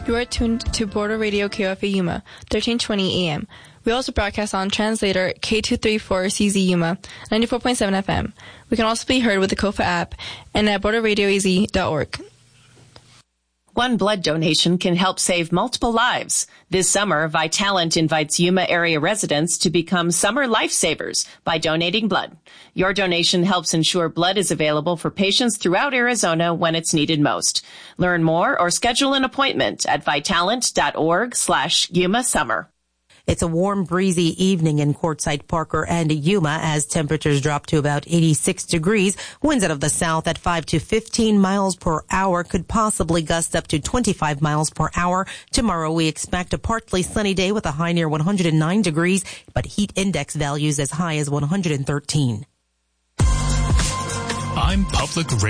You are tuned to Border Radio KOFA Yuma, 1320 AM. We also broadcast on translator K234CZ Yuma, 94.7 FM. We can also be heard with the KOFA app and at borderradioaz.org. One blood donation can help save multiple lives. This summer, Vitalant invites Yuma area residents to become summer lifesavers by donating blood. Your donation helps ensure blood is available for patients throughout Arizona when it's needed most. Learn more or schedule an appointment at vitalant.org/Yuma Summer. It's a warm, breezy evening in Quartzsite, Parker, and Yuma as temperatures drop to about 86 degrees. Winds out of the south at 5 to 15 miles per hour could possibly gust up to 25 miles per hour. Tomorrow we expect a partly sunny day with a high near 109 degrees, but heat index values as high as 113. I'm Public